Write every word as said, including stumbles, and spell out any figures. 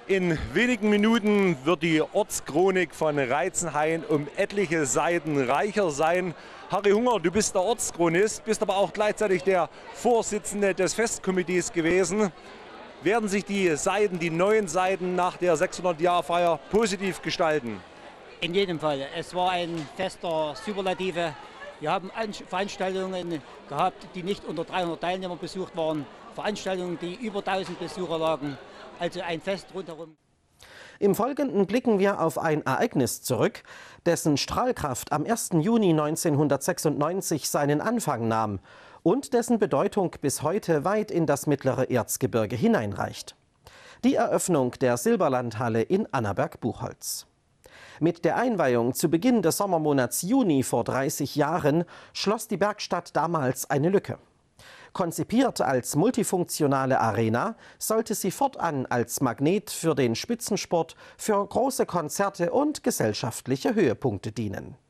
In wenigen Minuten wird die Ortschronik von Reitzenhain um etliche Seiten reicher sein. Harry Hunger, du bist der Ortschronist, bist aber auch gleichzeitig der Vorsitzende des Festkomitees gewesen. Werden sich die Seiten, die neuen Seiten nach der sechshundert-Jahr-Feier positiv gestalten? In jedem Fall. Es war ein Fest der Superlative. Wir haben Veranstaltungen gehabt, die nicht unter dreihundert Teilnehmer besucht waren. Veranstaltungen, die über tausend Besucher lagen. Also ein Fest rundherum. Im Folgenden blicken wir auf ein Ereignis zurück, dessen Strahlkraft am ersten Juni neunzehnhundertsechsundneunzig seinen Anfang nahm und dessen Bedeutung bis heute weit in das mittlere Erzgebirge hineinreicht. Die Eröffnung der Silberlandhalle in Annaberg-Buchholz. Mit der Einweihung zu Beginn des Sommermonats Juni vor dreißig Jahren schloss die Bergstadt damals eine Lücke. Konzipiert als multifunktionale Arena, sollte sie fortan als Magnet für den Spitzensport, für große Konzerte und gesellschaftliche Höhepunkte dienen.